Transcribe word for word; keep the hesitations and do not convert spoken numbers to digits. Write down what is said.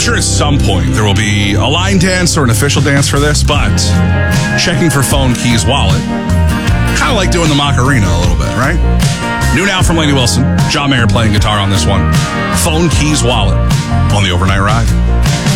sure at some point there will be a line dance or an official dance for this, but checking for phone, keys, wallet, kind of like doing the Macarena a little bit, right? New now from Lainey Wilson. John Mayer playing guitar on this one. Phone, keys, wallet on the Overnight Ride.